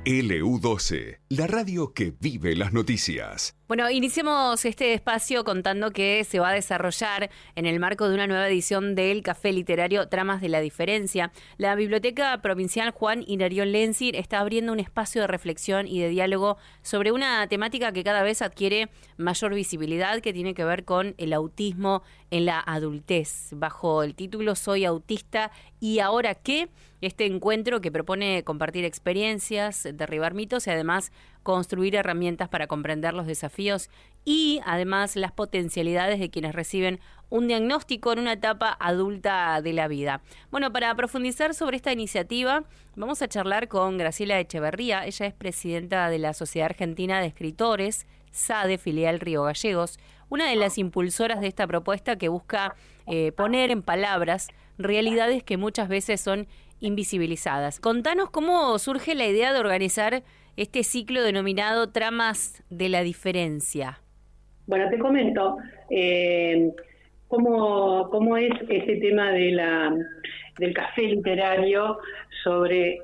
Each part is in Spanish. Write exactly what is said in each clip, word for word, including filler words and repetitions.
L U doce, la radio que vive las noticias. Bueno, iniciamos este espacio contando que se va a desarrollar en el marco de una nueva edición del Café Literario Tramas de la Diferencia. La Biblioteca Provincial Juan Hilarión Lenzir está abriendo un espacio de reflexión y de diálogo sobre una temática que cada vez adquiere mayor visibilidad, que tiene que ver con el autismo en la adultez. Bajo el título Soy autista y ahora qué, este encuentro que propone compartir experiencias, derribar mitos y además construir herramientas para comprender los desafíos y además las potencialidades de quienes reciben un diagnóstico en una etapa adulta de la vida. Bueno, para profundizar sobre esta iniciativa, vamos a charlar con Graciela Echeverría. Ella es presidenta de la Sociedad Argentina de Escritores, SADE, filial Río Gallegos, una de las impulsoras de esta propuesta que busca eh, poner en palabras realidades que muchas veces son invisibilizadas. Contanos cómo surge la idea de organizar este ciclo denominado Tramas de la Diferencia. Bueno, te comento eh, cómo, cómo es ese tema de la, del café literario sobre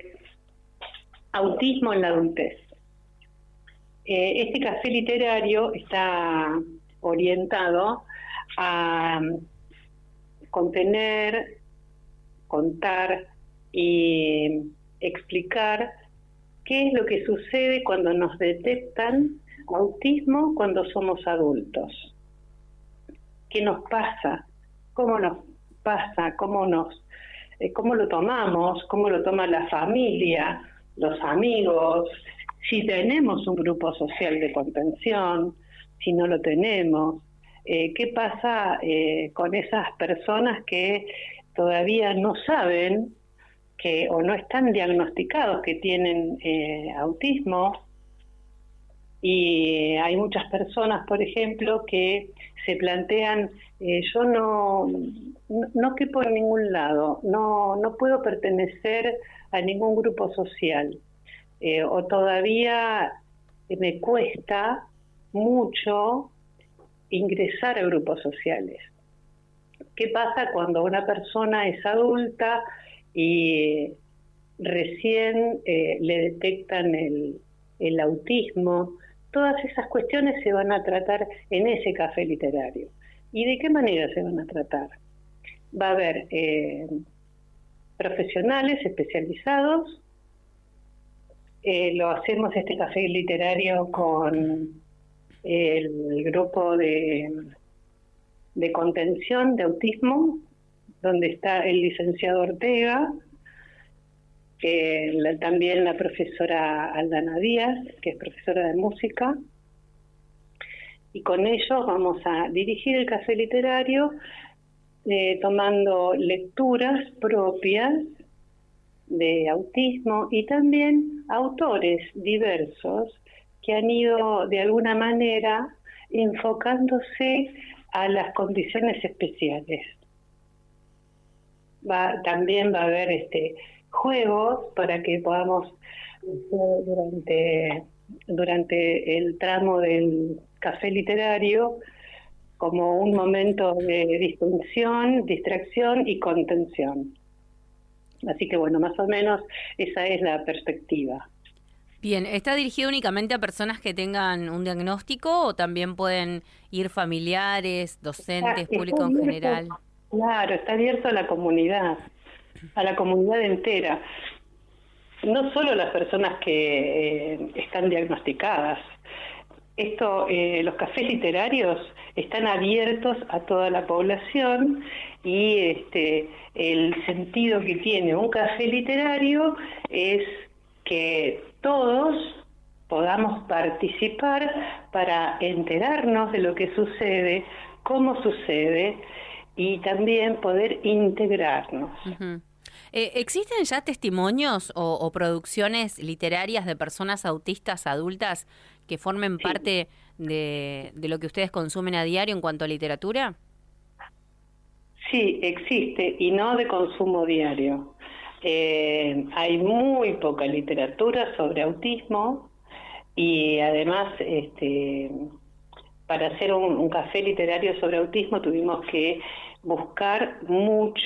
autismo en la adultez. Eh, este café literario está orientado a contener, contar y explicar qué es lo que sucede cuando nos detectan autismo cuando somos adultos. ¿Qué nos pasa? ¿Cómo nos pasa? ¿Cómo nos, eh, cómo lo tomamos? ¿Cómo lo toma la familia, los amigos? Si tenemos un grupo social de contención, si no lo tenemos. Eh, ¿Qué pasa eh, con esas personas que todavía no saben que o no están diagnosticados que tienen eh, autismo? Y hay muchas personas, por ejemplo, que se plantean, eh, yo no, no no quepo en ningún lado, no no puedo pertenecer a ningún grupo social, eh, o todavía me cuesta mucho ingresar a grupos sociales. ¿Qué pasa cuando una persona es adulta y recién eh, le detectan el, el autismo? Todas esas cuestiones se van a tratar en ese café literario. ¿Y de qué manera se van a tratar? Va a haber eh, profesionales especializados. Eh, lo hacemos este café literario con el grupo de, de contención de autismo, donde está el licenciado Ortega, que la, también la profesora Aldana Díaz, que es profesora de música, y con ellos vamos a dirigir el café literario eh, tomando lecturas propias de autismo y también autores diversos que han ido de alguna manera enfocándose a las condiciones especiales. Va, también va a haber este juegos para que podamos durante durante el tramo del café literario como un momento de distinción, distracción y contención. Así que bueno, más o menos esa es la perspectiva. Bien, ¿está dirigido únicamente a personas que tengan un diagnóstico o también pueden ir familiares, docentes, Ah, público en general? Claro, está abierto a la comunidad, a la comunidad entera. No solo las personas que eh, están diagnosticadas. Esto, eh, los cafés literarios están abiertos a toda la población y este, el sentido que tiene un café literario es que todos podamos participar para enterarnos de lo que sucede, cómo sucede y también poder integrarnos. Uh-huh. Eh, ¿Existen ya testimonios o, o producciones literarias de personas autistas adultas que formen sí. parte de, de lo que ustedes consumen a diario en cuanto a literatura? Sí, existe, y no de consumo diario. Eh, hay muy poca literatura sobre autismo y además este, para hacer un, un café literario sobre autismo tuvimos que buscar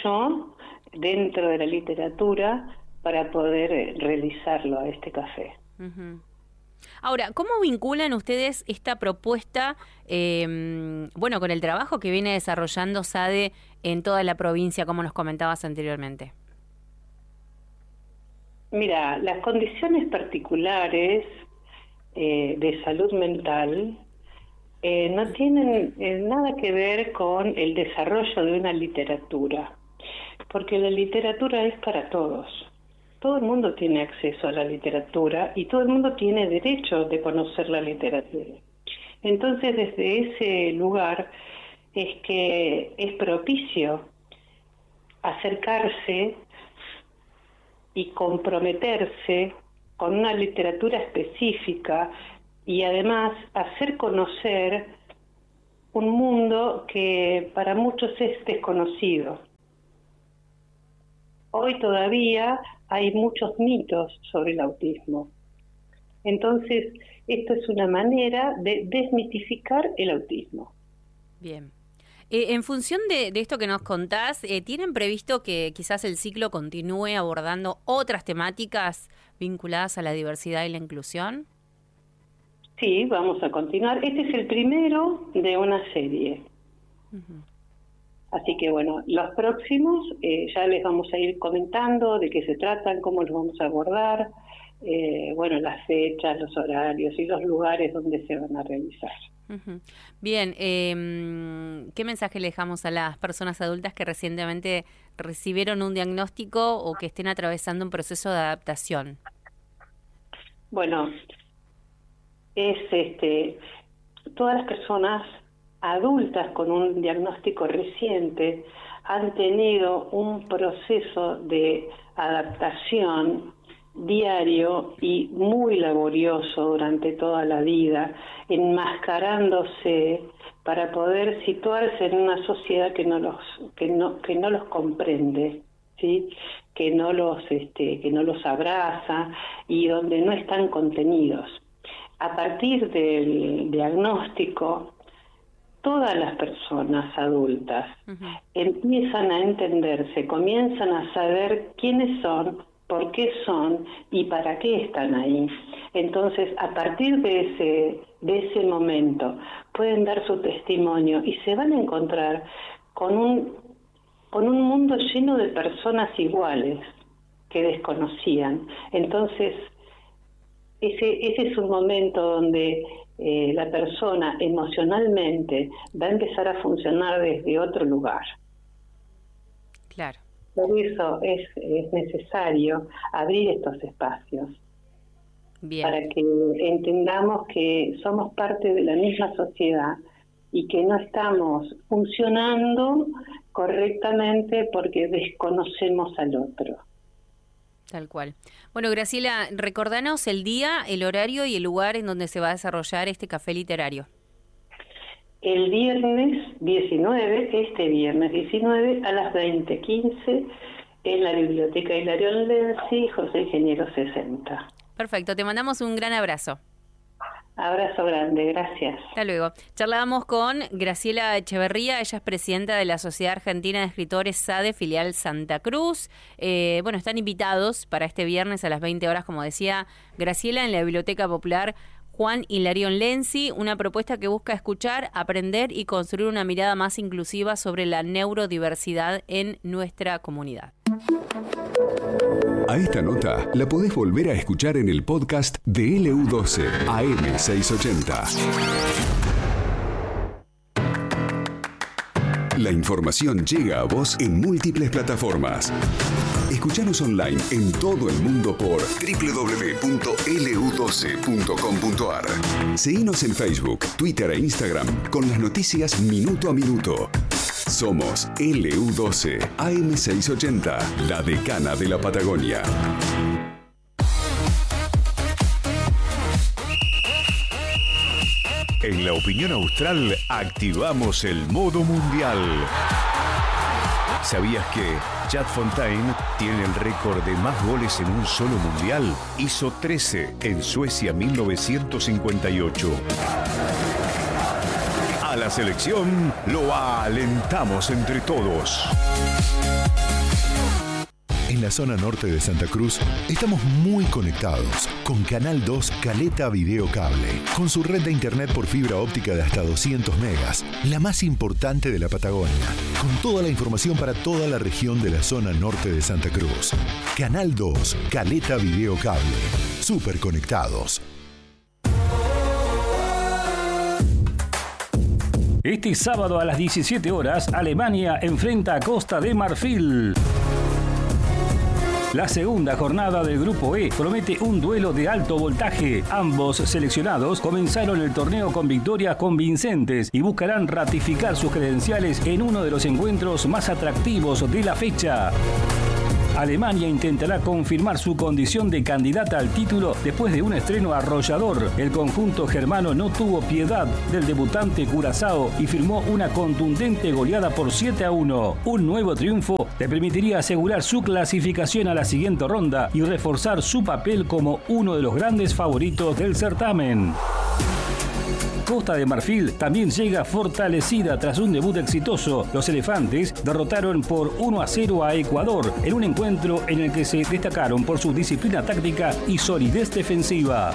mucho dentro de la literatura para poder realizarlo a este café. Uh-huh. Ahora, ¿cómo vinculan ustedes esta propuesta, eh, bueno, con el trabajo que viene desarrollando SADE en toda la provincia, como nos comentabas anteriormente? Mira, las condiciones particulares eh, de salud mental eh, no tienen eh, nada que ver con el desarrollo de una literatura, porque la literatura es para todos. Todo el mundo tiene acceso a la literatura y todo el mundo tiene derecho de conocer la literatura. Entonces, desde ese lugar es que es propicio acercarse y comprometerse con una literatura específica y además hacer conocer un mundo que para muchos es desconocido. Hoy todavía hay muchos mitos sobre el autismo. Entonces, esto es una manera de desmitificar el autismo. Bien. Eh, en función de, de esto que nos contás, eh, ¿tienen previsto que quizás el ciclo continúe abordando otras temáticas vinculadas a la diversidad y la inclusión? Sí, vamos a continuar. Este es el primero de una serie. Uh-huh. Así que bueno, los próximos eh, ya les vamos a ir comentando de qué se tratan, cómo los vamos a abordar, eh, bueno, las fechas, los horarios y los lugares donde se van a realizar. Uh-huh. Bien, eh, ¿qué mensaje le dejamos a las personas adultas que recientemente recibieron un diagnóstico o que estén atravesando un proceso de adaptación? Bueno, es este, todas las personas adultas con un diagnóstico reciente han tenido un proceso de adaptación diario y muy laborioso durante toda la vida, enmascarándose para poder situarse en una sociedad que no los que no que no los comprende, ¿sí? Que no los este que no los abraza y donde no están contenidos. A partir del diagnóstico, todas las personas adultas uh-huh. empiezan a entenderse, comienzan a saber quiénes son, por qué son y para qué están ahí. Entonces, a partir de ese, de ese momento, pueden dar su testimonio y se van a encontrar con un, con un mundo lleno de personas iguales que desconocían. Entonces, ese, ese es un momento donde Eh, la persona emocionalmente va a empezar a funcionar desde otro lugar. Claro. Por eso es, es necesario abrir estos espacios. Bien. Para que entendamos que somos parte de la misma sociedad y que no estamos funcionando correctamente porque desconocemos al otro. Tal cual. Bueno, Graciela, recordanos el día, el horario y el lugar en donde se va a desarrollar este café literario. El viernes diecinueve, este viernes diecinueve, a las veinte quince, en la Biblioteca Hilarión Lenzi, José Ingeniero sesenta. Perfecto, te mandamos un gran abrazo. Abrazo grande, gracias. Hasta luego. Charlábamos con Graciela Echeverría, ella es presidenta de la Sociedad Argentina de Escritores SADE, filial Santa Cruz. Eh, bueno, están invitados para este viernes a las veinte horas, como decía Graciela, en la Biblioteca Popular Juan Hilarión Lenzi, una propuesta que busca escuchar, aprender y construir una mirada más inclusiva sobre la neurodiversidad en nuestra comunidad. A esta nota la podés volver a escuchar en el podcast de L U doce A M seiscientos ochenta. La información llega a vos en múltiples plataformas. Escuchanos online en todo el mundo por doble u doble u doble u punto L U doce punto com punto A R. Seguinos en Facebook, Twitter e Instagram con las noticias minuto a minuto. Somos L U doce A M seiscientos ochenta, la decana de la Patagonia. En la opinión austral activamos el modo mundial. ¿Sabías que Chad Fontaine tiene el récord de más goles en un solo mundial? Hizo trece en Suecia mil novecientos cincuenta y ocho. A la selección lo alentamos entre todos. En la la zona norte de Santa Cruz, estamos muy conectados con Canal dos Caleta Video Cable, con su red de internet por fibra óptica de hasta doscientos megas, la más importante de la Patagonia, con toda la información para toda la región de la zona norte de Santa Cruz. Canal dos Caleta Video Cable, súper conectados. Este sábado a las diecisiete horas, Alemania enfrenta a Costa de Marfil. La segunda jornada del Grupo E promete un duelo de alto voltaje. Ambos seleccionados comenzaron el torneo con victorias convincentes y buscarán ratificar sus credenciales en uno de los encuentros más atractivos de la fecha. Alemania intentará confirmar su condición de candidata al título después de un estreno arrollador. El conjunto germano no tuvo piedad del debutante Curazao y firmó una contundente goleada por siete a uno. Un nuevo triunfo le permitiría asegurar su clasificación a la siguiente ronda y reforzar su papel como uno de los grandes favoritos del certamen. Costa de Marfil también llega fortalecida tras un debut exitoso. Los elefantes derrotaron por uno a cero a Ecuador en un encuentro en el que se destacaron por su disciplina táctica y solidez defensiva.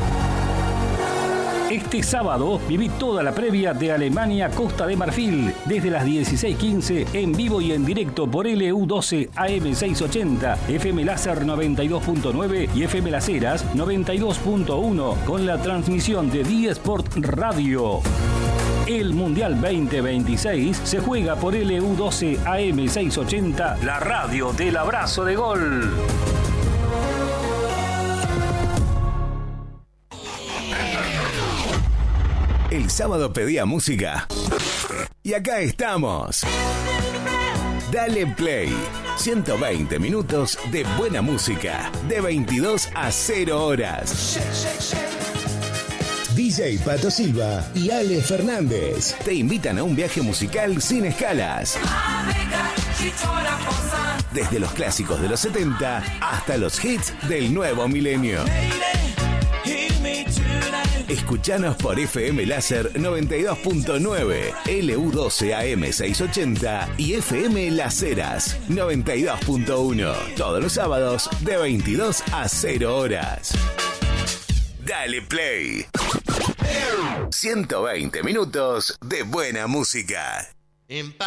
Este sábado viví toda la previa de Alemania-Costa de Marfil desde las dieciséis quince en vivo y en directo por L U doce A M seiscientos ochenta, F M Láser noventa y dos punto nueve y F M Las Heras noventa y dos punto uno con la transmisión de D Sport Radio. El Mundial veinte veintiséis se juega por L U doce A M seiscientos ochenta, la radio del abrazo de gol. El sábado pedía música y acá estamos. Dale Play. ciento veinte minutos de buena música de veintidós a cero horas. D J Pato Silva y Ale Fernández te invitan a un viaje musical sin escalas. Desde los clásicos de los setenta hasta los hits del nuevo milenio. Escuchanos por F M Láser noventa y dos punto nueve, L U doce A M seiscientos ochenta y F M Las Heras noventa y dos punto uno. Todos los sábados de veintidós a cero horas. Dale Play. ciento veinte minutos de buena música. En paz.